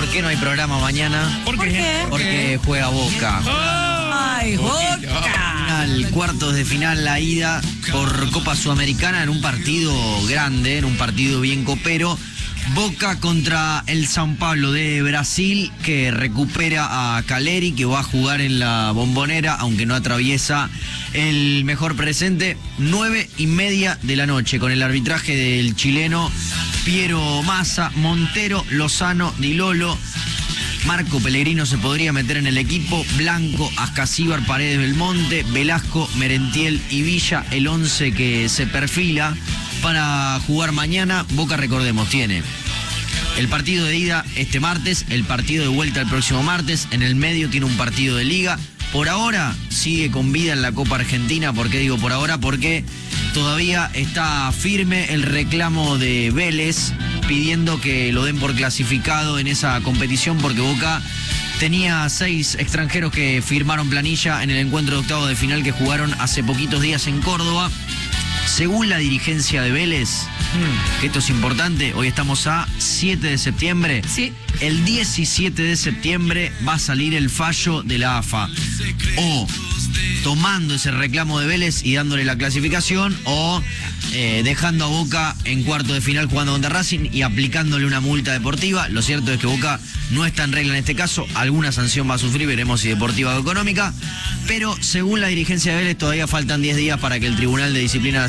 ¿Por qué no hay programa mañana? ¿Por qué? Porque juega Boca. ¡Ay, Boca! Al cuartos de final, la ida por Copa Sudamericana en un partido grande, en un partido bien copero. Boca contra el São Paulo de Brasil, que recupera a Caleri, que va a jugar en la Bombonera, aunque no atraviesa el mejor presente. 9:30 de la noche, con el arbitraje del chileno Piero Massa, Montero, Lozano, Di Lolo. Marco Pellegrino se podría meter en el equipo. Blanco, Ascasíbar, Paredes, Belmonte, Velasco, Merentiel y Villa, el 11 que se perfila para jugar mañana. Boca, recordemos, tiene el partido de ida este martes, el partido de vuelta el próximo martes. En el medio tiene un partido de liga. Por ahora sigue con vida en la Copa Argentina. ¿Por qué digo por ahora? Porque todavía está firme el reclamo de Vélez pidiendo que lo den por clasificado en esa competición, porque Boca tenía 6 extranjeros que firmaron planilla en el encuentro de octavos de final que jugaron hace poquitos días en Córdoba. Según la dirigencia de Vélez, que esto es importante, hoy estamos a 7 de septiembre. Sí. El 17 de septiembre va a salir el fallo de la AFA. O tomando ese reclamo de Vélez y dándole la clasificación, o dejando a Boca en cuarto de final jugando contra Racing y aplicándole una multa deportiva. Lo cierto es que Boca no está en regla en este caso. Alguna sanción va a sufrir, veremos si deportiva o económica. Pero según la dirigencia de Vélez, todavía faltan 10 días para que el Tribunal de Disciplina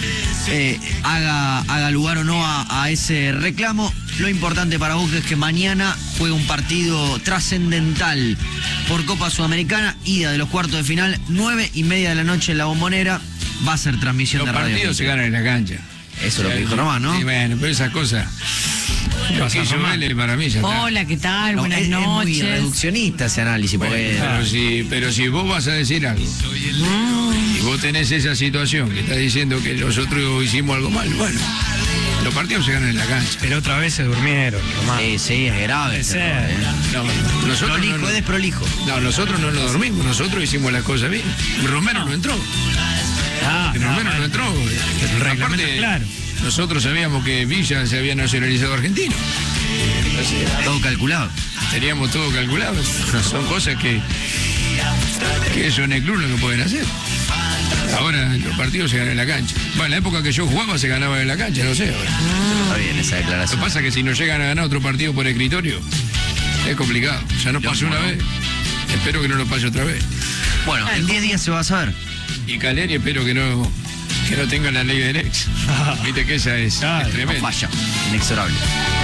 haga lugar o no a ese reclamo. Lo importante para Boca es que mañana juega un partido trascendental por Copa Sudamericana, ida de los cuartos de final, 9:30 de la noche en la Bombonera. Va a ser transmisión de radio. Los partidos se ganan en la cancha. Eso es lo que dijo Román, ¿no? Sí, bueno, pero esas cosas. Lo que hizo Vélez para mí ya está. Hola, ¿qué tal? No, Buenas es noches. muy reduccionista ese análisis, porque Pero si vos vas a decir algo y vos tenés esa situación que estás diciendo que nosotros hicimos algo mal, bueno, los partidos se ganan en la cancha. Pero otra vez se durmieron, Román. sí, es grave. Puede ese ser. error, No, nosotros Prolijo, no, es desprolijo. no, nosotros no nos dormimos, nosotros hicimos las cosas bien. Romero no entró. Romero no entró. El reglamento es claro. Nosotros sabíamos que Villa se había nacionalizado argentino. Todo calculado. Teníamos todo calculado. Son cosas que eso en el club no lo pueden hacer. Ahora los partidos se ganan en la cancha. Bueno, en la época que yo jugaba se ganaba en la cancha, no sé. Está bien esa Lo declaración. que pasa es que si no llegan a ganar otro partido por escritorio, es complicado. Ya no pasó una vez. Espero que no lo pase otra vez. Bueno, en 10 días se va a saber. Y Caleri espero que no tenga la ley del ex. Viste que esa es No tremenda. falla, inexorable.